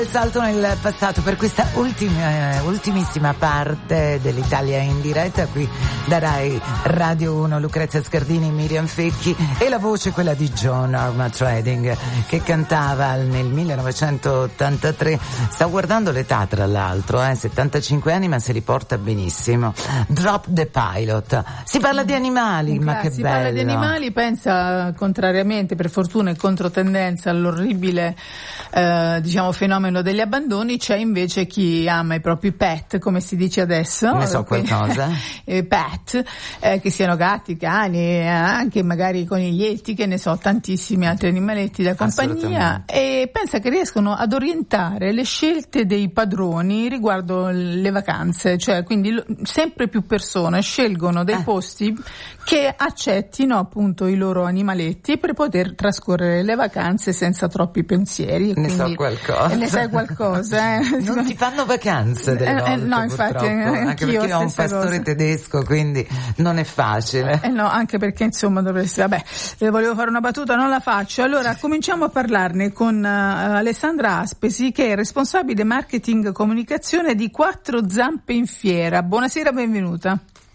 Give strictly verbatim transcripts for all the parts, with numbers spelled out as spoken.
Salto nel passato per questa ultima, ultimissima parte dell'Italia in diretta qui da Rai Radio uno. Lucrezia Scardini, Miriam Fecchi e la voce quella di John Armatrading che cantava nel millenovecentottantatré. Sta guardando l'età tra l'altro, eh, settantacinque anni, ma se li porta benissimo. Drop the Pilot. Si parla di animali, ma che si bello. Si parla di animali, pensa contrariamente, per fortuna e controtendenza all'orribile eh, diciamo fenomeno degli abbandoni, c'è invece chi ama i propri pet, come si dice adesso. Ne so qualcosa. eh, pet, eh, che siano gatti, cani, eh, anche magari coniglietti, che ne so, tantissimi altri animaletti da compagnia, e pensa che riescono ad orientare le scelte dei padroni riguardo le vacanze, cioè quindi lo, sempre più persone scelgono dei eh. posti che accettino appunto i loro animaletti per poter trascorrere le vacanze senza troppi pensieri. Ne quindi, so qualcosa. Ne sai qualcosa, eh? Non ti fanno vacanze delle volte, eh, no, infatti, anche perché io ho un pastore cosa. tedesco, quindi non è facile. Eh no, anche perché insomma dovresti, vabbè, eh, volevo fare una battuta, non la faccio. Allora cominciamo a parlarne con uh, Alessandra Aspesi, che è responsabile marketing e comunicazione di Quattro Zampe in Fiera. Buonasera, benvenuta.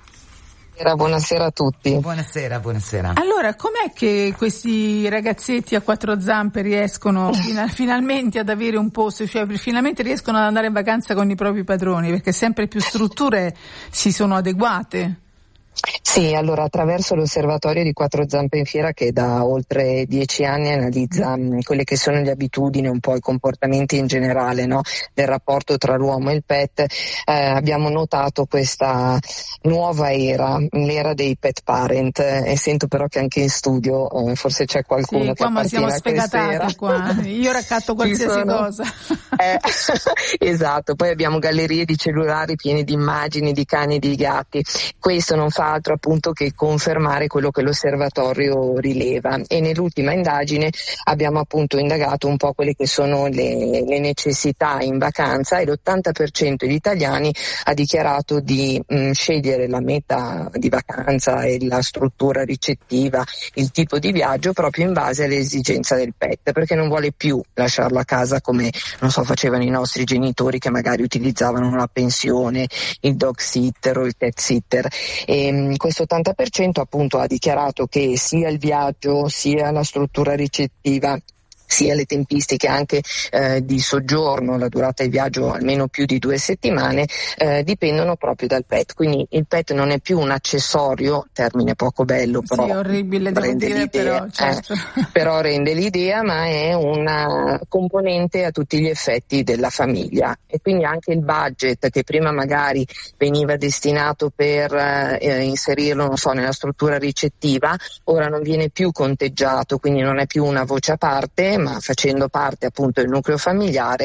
Buonasera a tutti. Buonasera, buonasera. Allora, com'è che questi ragazzetti a quattro zampe riescono fina- finalmente ad avere un posto, cioè finalmente riescono ad andare in vacanza con i propri padroni, perché sempre più strutture si sono adeguate? Sì, allora attraverso l'osservatorio di Quattro Zampe in Fiera, che da oltre dieci anni analizza mh, quelle che sono le abitudini, un po' i comportamenti in generale, no, del rapporto tra l'uomo e il pet, eh, abbiamo notato questa nuova era, l'era dei pet parent, e sento però che anche in studio eh, forse c'è qualcuno sì, che appartiene a quest'era. Sì, qua siamo sfegatate qua, io raccatto qualsiasi sono... cosa. Eh, esatto, poi abbiamo gallerie di cellulari piene di immagini di cani e di gatti. Questo non fa altro appunto che confermare quello che l'osservatorio rileva, e nell'ultima indagine abbiamo appunto indagato un po' quelle che sono le, le necessità in vacanza, e l'ottanta per cento degli italiani ha dichiarato di mh, scegliere la meta di vacanza e la struttura ricettiva, il tipo di viaggio proprio in base alle esigenze del pet, perché non vuole più lasciarlo a casa come non so facevano i nostri genitori, che magari utilizzavano la pensione, il dog sitter o il cat sitter. E questo ottanta per cento appunto ha dichiarato che sia il viaggio sia la struttura ricettiva sia le tempistiche anche eh, di soggiorno, la durata del viaggio almeno più di due settimane, eh, dipendono proprio dal pet. Quindi il pet non è più un accessorio, termine poco bello, però sì, orribile, rende devo dire, l'idea, però, certo. eh, però rende l'idea, ma è una componente a tutti gli effetti della famiglia. E quindi anche il budget, che prima magari veniva destinato per eh, inserirlo, non so, nella struttura ricettiva, ora non viene più conteggiato, quindi non è più una voce a parte, ma facendo parte appunto del nucleo familiare,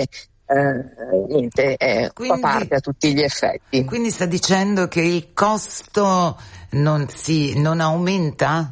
eh, niente, è quindi, fa parte a tutti gli effetti. Quindi sta dicendo che il costo non si non aumenta?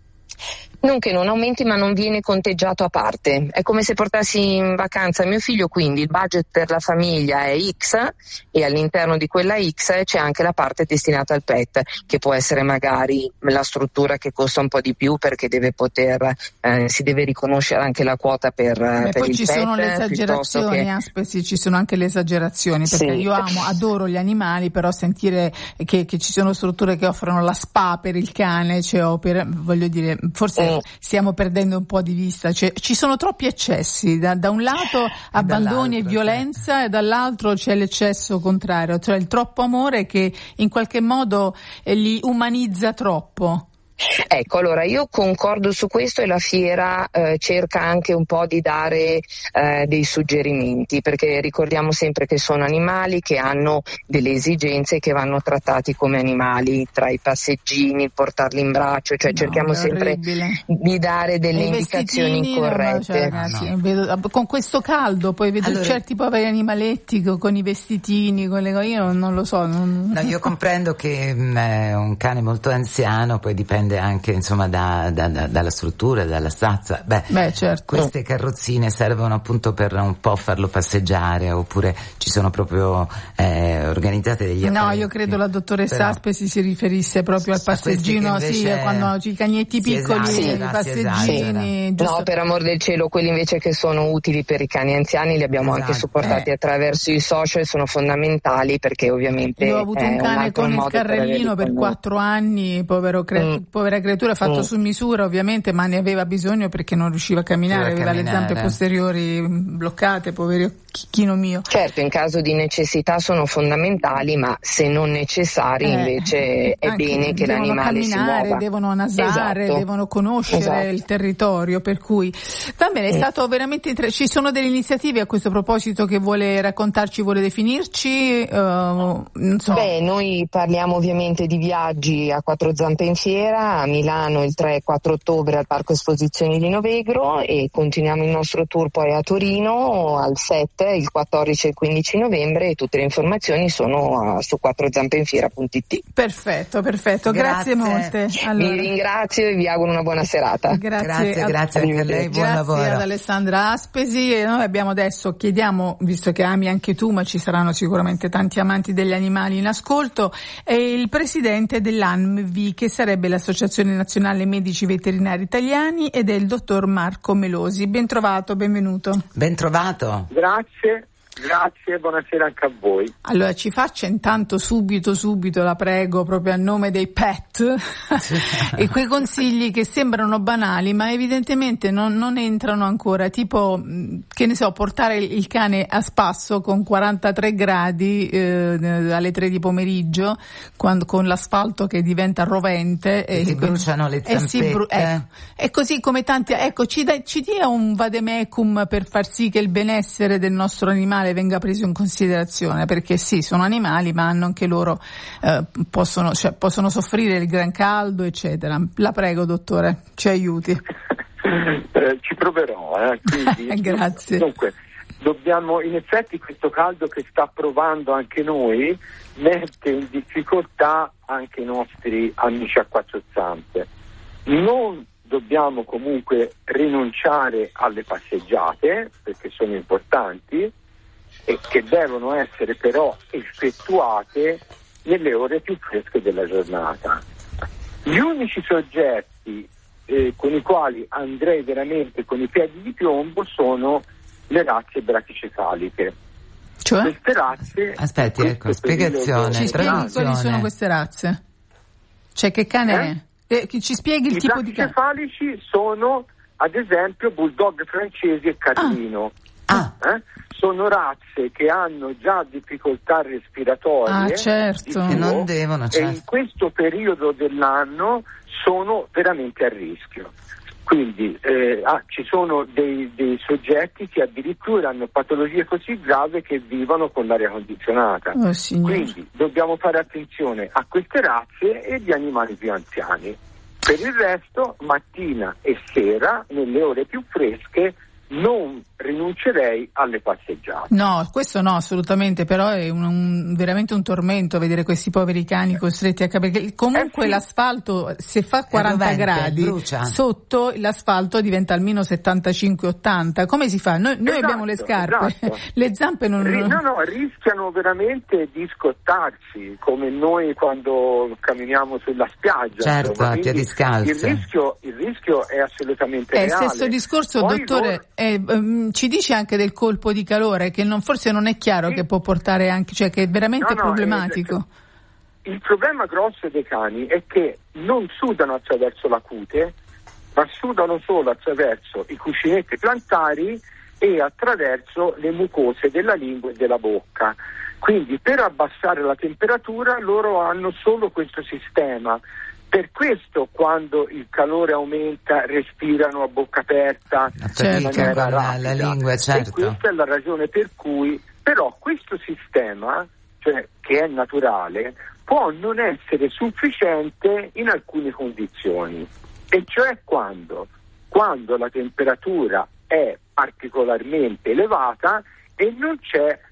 Non che non aumenti, ma non viene conteggiato a parte. È come se portassi in vacanza mio figlio, quindi il budget per la famiglia è X e all'interno di quella X c'è anche la parte destinata al pet, che può essere magari la struttura che costa un po' di più perché deve poter eh, si deve riconoscere anche la quota per, Beh, per poi il ci pet. Sono le esagerazioni, che... Aspesi, ci sono anche le esagerazioni, perché sì. io amo, adoro gli animali, però sentire che, che ci sono strutture che offrono la spa per il cane, cioè, o per, voglio dire, forse mm. stiamo perdendo un po' di vista, cioè, ci sono troppi eccessi, da, da un lato abbandoni e violenza, e dall'altro c'è l'eccesso contrario, cioè il troppo amore che in qualche modo eh, li umanizza troppo. Ecco, allora io concordo su questo, e la fiera eh, cerca anche un po' di dare eh, dei suggerimenti, perché ricordiamo sempre che sono animali che hanno delle esigenze che vanno trattati come animali, tra i passeggini, il portarli in braccio, cioè no, cerchiamo sempre di dare delle indicazioni corrette. Cioè, ragazzi, no. vedo, con questo caldo poi vedo allora, certi poveri animaletti con, con i vestitini, con le, io non, non lo so. Non... No, io comprendo che mh, è un cane molto anziano, poi dipende dipende anche insomma da, da, da, dalla struttura, dalla stazza. Beh, Beh, certo. Queste carrozzine servono appunto per un po' farlo passeggiare, oppure ci sono proprio eh, organizzate degli apparecchi. No, io credo la dottoressa Però, Aspesi si riferisse proprio al passeggino, sì, quando i cagnetti piccoli, sì, i passeggini. No, per amor del cielo, quelli invece che sono utili per i cani anziani li abbiamo esatto. anche supportati eh. attraverso i social, sono fondamentali perché ovviamente io ho avuto un cane un con il carrellino per, per quattro anni, povero cre- mm. povera creatura, fatto mm. su misura ovviamente, ma ne aveva bisogno perché non riusciva a camminare, aveva camminare. le zampe posteriori bloccate, povero chino mio. Certo, in caso di necessità sono fondamentali, ma se non necessari eh, invece è bene che l'animale si muova. Devono nasare, esatto. devono conoscere esatto. il territorio, per cui va bene, è mm. stato veramente inter- ci sono delle iniziative a questo proposito che vuole raccontarci, vuole definirci? Uh, non so. Beh, noi parliamo ovviamente di viaggi a quattro zampe in fiera, a Milano il tre e quattro ottobre al Parco Esposizioni di Novegro, e continuiamo il nostro tour poi a Torino al sette, il quattordici e il quindici novembre, e tutte le informazioni sono uh, su quattro zampe in fiera punto it. Perfetto, perfetto, grazie, grazie molte. Allora. Vi ringrazio e vi auguro una buona serata. Grazie, grazie, a, grazie anche a lei, buon grazie lavoro. Grazie ad Alessandra Aspesi, e noi abbiamo adesso, chiediamo, visto che ami anche tu, ma ci saranno sicuramente tanti amanti degli animali in ascolto, è il presidente dell'A N M V I, che sarebbe l'Associazione Nazionale Medici Veterinari Italiani, ed è il dottor Marco Melosi. Ben trovato, benvenuto. Ben trovato. Grazie. Grazie, buonasera anche a voi. Allora ci faccia intanto subito, subito, la prego, proprio a nome dei pet, e quei consigli che sembrano banali ma evidentemente non, non entrano ancora, tipo, che ne so, portare il cane a spasso con quarantatré gradi eh, alle tre di pomeriggio, quando, con l'asfalto che diventa rovente e, e si bruciano le zampette. E, bru- ecco, e così come tanti, ecco, ci, da, ci dia un vademecum per far sì che il benessere del nostro animale venga preso in considerazione, perché sì, sono animali ma hanno anche loro eh, possono, cioè, possono soffrire il gran caldo eccetera. La prego dottore, ci aiuti. eh, ci proverò eh, quindi, grazie. Dunque dobbiamo, in effetti questo caldo che sta provando anche noi mette in difficoltà anche i nostri amici a quattro zampe. Non dobbiamo comunque rinunciare alle passeggiate perché sono importanti e che devono essere però effettuate nelle ore più fresche della giornata. Gli unici soggetti eh, con i quali andrei veramente con i piedi di piombo sono le razze brachicefaliche. Cioè? Queste razze... Aspetti, ecco, spiegazione. Ci spieghi quali sono queste razze? Cioè che cane eh? è? Eh, ci spieghi il I tipo di cane? I brachicepalici sono ad esempio bulldog francesi e carlino. Ah. Eh? Sono razze che hanno già difficoltà respiratorie, ah, certo. di e non devono, certo. e in questo periodo dell'anno sono veramente a rischio. Quindi eh, ah, ci sono dei, dei soggetti che addirittura hanno patologie così gravi che vivono con l'aria condizionata. Oh, quindi dobbiamo fare attenzione a queste razze e agli animali più anziani. Per il resto, mattina e sera, nelle ore più fresche, non rinuncerei alle passeggiate. No, questo no, assolutamente, però è un, un, veramente un tormento vedere questi poveri cani costretti a perché comunque eh sì. l'asfalto, se fa quaranta gradi brucia. Sotto l'asfalto diventa almeno settantacinque ottanta. Come si fa? Noi, noi esatto, abbiamo le scarpe, esatto. le zampe non... R- no, no, rischiano veramente di scottarsi, come noi quando camminiamo sulla spiaggia. Certo, a piedi scalzi. Il rischio, il rischio è assolutamente è reale. È stesso discorso, Poi dottore... loro... Eh, um, ci dice anche del colpo di calore che non, forse non è chiaro sì. che può portare anche, cioè che è veramente no, no, problematico. Eh, il problema grosso dei cani è che non sudano attraverso la cute, ma sudano solo attraverso i cuscinetti plantari e attraverso le mucose della lingua e della bocca. Quindi per abbassare la temperatura loro hanno solo questo sistema. Per questo quando il calore aumenta respirano a bocca aperta, certo, in maniera rapida. La lingua, certo. E questa è la ragione per cui però questo sistema, cioè che è naturale, può non essere sufficiente in alcune condizioni. E cioè quando? Quando la temperatura è particolarmente elevata e non c'è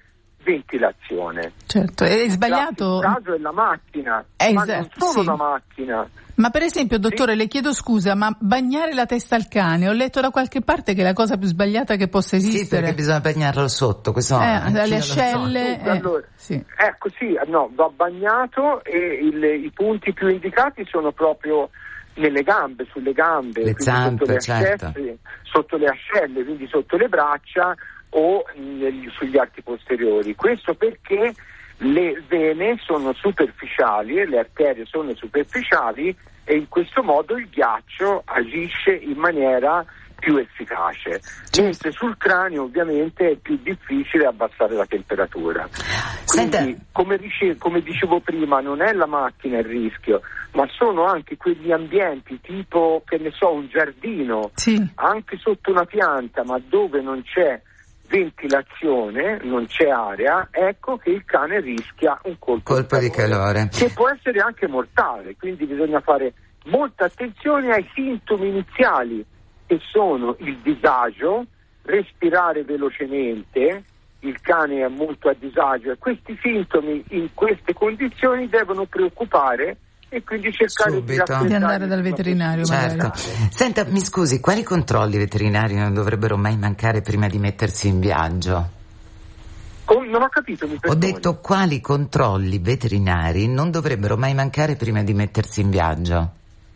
ventilazione. Certo, è sbagliato. Il caso è la macchina, esatto, ma non solo sì. la macchina. Ma per esempio, dottore, sì? le chiedo scusa, ma bagnare la testa al cane, ho letto da qualche parte che è la cosa più sbagliata che possa esistere. Sì, perché bisogna bagnarlo sotto, questo eh, dalle ascelle. So. Allora, eh, sì. Ecco, sì, no, va bagnato e il, i punti più indicati sono proprio nelle gambe, sulle gambe, le zampe, sotto le certo. ascelle, sotto le ascelle, quindi sotto le braccia o negli, sugli arti posteriori. Questo perché le vene sono superficiali e le arterie sono superficiali e in questo modo il ghiaccio agisce in maniera più efficace, mentre sul cranio ovviamente è più difficile abbassare la temperatura. Quindi, come, dice, come dicevo prima, non è la macchina il rischio, ma sono anche quegli ambienti tipo, che ne so, un giardino, sì. anche sotto una pianta, ma dove non c'è ventilazione, non c'è aria, ecco che il cane rischia un colpo, colpo di, calore, di calore, che può essere anche mortale, quindi bisogna fare molta attenzione ai sintomi iniziali, che sono il disagio, respirare velocemente, il cane è molto a disagio e questi sintomi in queste condizioni devono preoccupare e quindi cercare Subito. di, di andare dal veterinario. Certo. Senta, mi scusi, quali controlli veterinari non dovrebbero mai mancare prima di mettersi in viaggio? Oh, non ho capito, mi Ho detto quali controlli veterinari non dovrebbero mai mancare prima di mettersi in viaggio?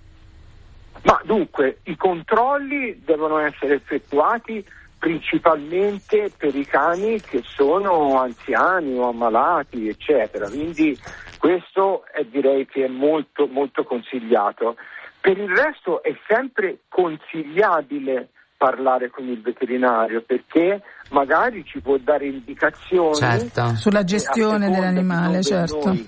Ma dunque, i controlli devono essere effettuati principalmente per i cani che sono anziani o ammalati, eccetera, quindi questo è, direi che è molto molto consigliato. Per il resto è sempre consigliabile parlare con il veterinario, perché magari ci può dare indicazioni, certo, sulla gestione dell'animale, certo. Noi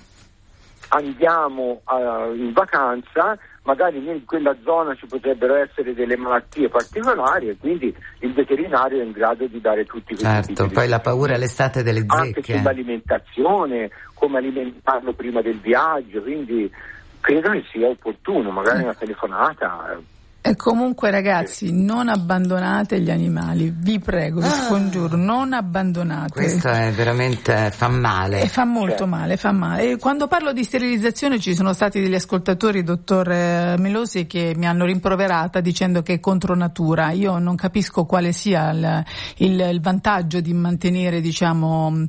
andiamo uh, in vacanza, magari in quella zona ci potrebbero essere delle malattie particolari e quindi il veterinario è in grado di dare tutti questi certo, tipi di poi la paura all'estate delle zecche. Anche sull'alimentazione, come alimentarlo prima del viaggio, quindi credo che sia opportuno, magari una telefonata. E comunque ragazzi, non abbandonate gli animali, vi prego, vi scongiuro, non abbandonate. Questo è veramente, fa male. E fa molto certo. male, fa male. E quando parlo di sterilizzazione ci sono stati degli ascoltatori, dottor Melosi, che mi hanno rimproverata dicendo che è contro natura. Io non capisco quale sia il, il, il vantaggio di mantenere, diciamo,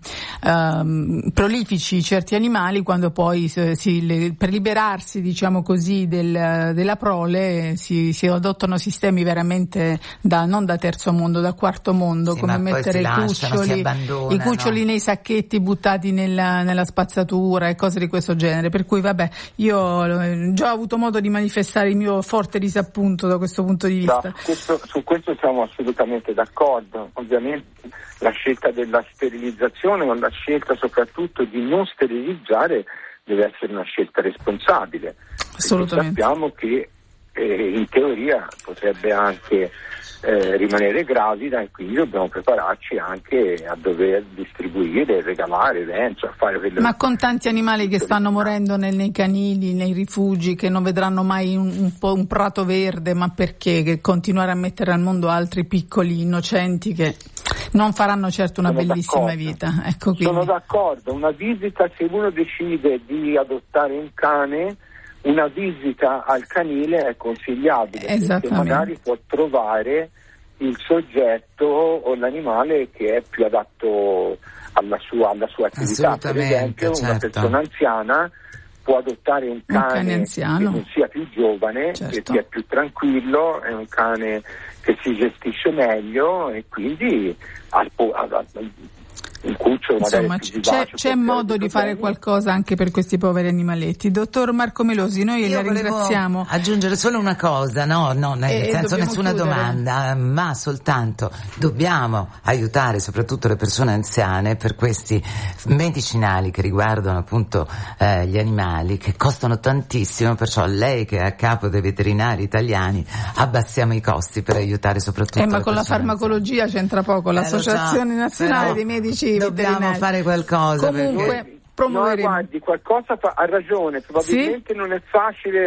um, prolifici certi animali quando poi si, le, per liberarsi, diciamo così, del, della prole si, si adottano sistemi veramente da, non da terzo mondo, da quarto mondo, sì, come mettere i lasciano, cuccioli, i cuccioli nei sacchetti buttati nella, nella spazzatura e cose di questo genere. Per cui vabbè, io ho già avuto modo di manifestare il mio forte disappunto da questo punto di vista. No, questo, su questo siamo assolutamente d'accordo. Ovviamente la scelta della sterilizzazione o la scelta soprattutto di non sterilizzare deve essere una scelta responsabile. Assolutamente. Sappiamo che eh, in teoria potrebbe anche eh, rimanere gravida e quindi dobbiamo prepararci anche a dover distribuire, regalare, cioè a fare quelle... Ma con tanti animali che stanno morendo nel, nei canili, nei rifugi, che non vedranno mai un, un, po', un prato verde, ma perché? Che continuare a mettere al mondo altri piccoli innocenti che non faranno certo una Sono bellissima d'accordo. vita. Ecco, quindi. Sono d'accordo, una visita, se uno decide di adottare un cane, una visita al canile è consigliabile, perché magari può trovare il soggetto o l'animale che è più adatto alla sua, alla sua attività. Per esempio, certo. una persona anziana può adottare un cane, un cane anziano, che non sia più giovane, certo. che sia più tranquillo, è un cane che si gestisce meglio e quindi al, al, al, un cucciolo magari insomma più c'è, vivace, c'è modo di fare qualcosa anche per questi poveri animaletti. Dottor Marco Melosi, noi Io la ringraziamo. Aggiungere solo una cosa, no, no, nel e senso nessuna chiudere. domanda, ma soltanto dobbiamo aiutare soprattutto le persone anziane per questi medicinali che riguardano appunto eh, gli animali, che costano tantissimo, perciò lei che è a capo dei veterinari italiani abbassiamo i costi per aiutare soprattutto eh, ma le con la persone farmacologia anziane. c'entra poco, l'Associazione eh, so, Nazionale però dei Medici dobbiamo veterinari. fare qualcosa. Comunque perché... promuoveremo. No, guardi, qualcosa fa, ha ragione, probabilmente sì? non è facile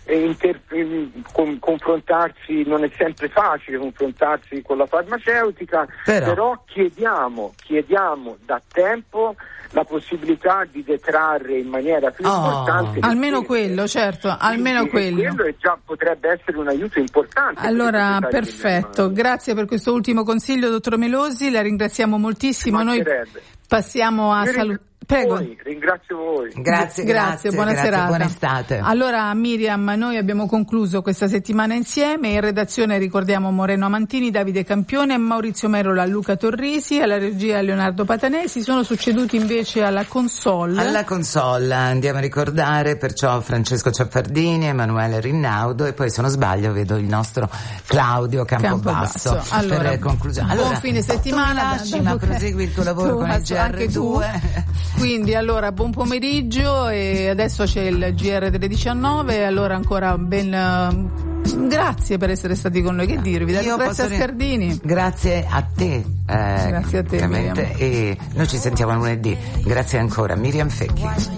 inter- con- confrontarsi, non è sempre facile confrontarsi con la farmaceutica, però, però chiediamo, chiediamo da tempo la possibilità di detrarre in maniera più oh, importante. Almeno quello, certo, almeno quello. Quello è già, potrebbe essere un aiuto importante. Allora, perfetto, grazie per questo ultimo consiglio, dottor Melosi, la ringraziamo moltissimo. Noi passiamo a salutare. Prego. Voi, ringrazio voi. Grazie, grazie, grazie, buona grazie, serata. Buona estate. Allora Miriam, noi abbiamo concluso questa settimana insieme. In redazione ricordiamo Moreno Amantini, Davide Campione, Maurizio Merola, Luca Torrisi, alla regia Leonardo Patanesi. Sono succeduti invece alla console. Alla console andiamo a ricordare perciò Francesco Ciaffardini, Emanuele Rinnaudo e poi se non sbaglio vedo il nostro Claudio Campobasso. Campobasso. Allora, per conclusione. Buon allora, fine settimana. Tu ma prosegui il tuo lavoro con il G R due. Quindi allora buon pomeriggio e adesso c'è il G R delle diciannove, allora ancora ben uh, grazie per essere stati con noi, che dirvi, da Lucrezia Scardini. Grazie a te, eh, grazie a te Miriam. E noi ci sentiamo lunedì. Grazie ancora Miriam Fecchi.